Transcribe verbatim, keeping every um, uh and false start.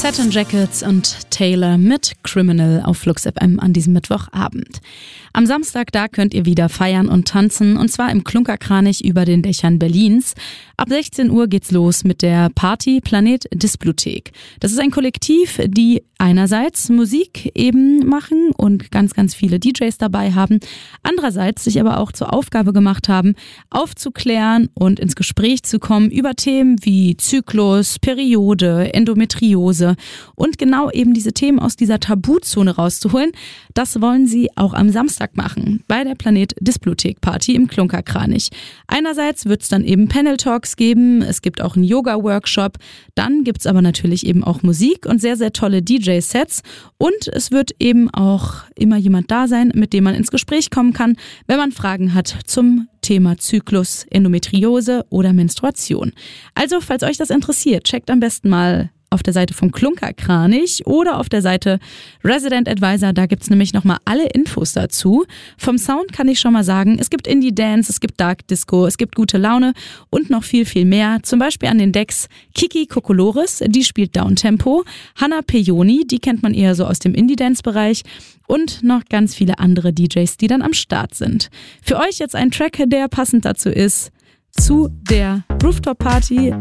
Satin Jackets und Taylor mit Criminal auf Flux F M an diesem Mittwochabend. Am Samstag, da könnt ihr wieder feiern und tanzen, und zwar im Klunkerkranich über den Dächern Berlins. Ab sechzehn Uhr geht's los mit der Party Planet Displothek. Das ist ein Kollektiv, die einerseits Musik eben machen und ganz, ganz viele D Js dabei haben, andererseits sich aber auch zur Aufgabe gemacht haben, aufzuklären und ins Gespräch zu kommen über Themen wie Zyklus, Periode, Endometriose und genau eben diese Themen aus dieser Tabuzone rauszuholen. Das wollen sie auch am Samstag machen, bei der Planet Displothek Party im Klunkerkranich. Einerseits wird es dann eben Panel Talks geben, es gibt auch einen Yoga-Workshop, dann gibt es aber natürlich eben auch Musik und sehr, sehr tolle D J-Sets, und es wird eben auch immer jemand da sein, mit dem man ins Gespräch kommen kann, wenn man Fragen hat zum Thema Zyklus, Endometriose oder Menstruation. Also, falls euch das interessiert, checkt am besten mal auf der Seite vom Klunkerkranich oder auf der Seite Resident Advisor, da gibt's nämlich nochmal alle Infos dazu. Vom Sound kann ich schon mal sagen, es gibt Indie Dance, es gibt Dark Disco, es gibt gute Laune und noch viel, viel mehr. Zum Beispiel an den Decks Kiki Kokolores, die spielt Downtempo, Hanna Pejoni, die kennt man eher so aus dem Indie Dance Bereich, und noch ganz viele andere D Js, die dann am Start sind. Für euch jetzt ein Track, der passend dazu ist, zu der Rooftop Party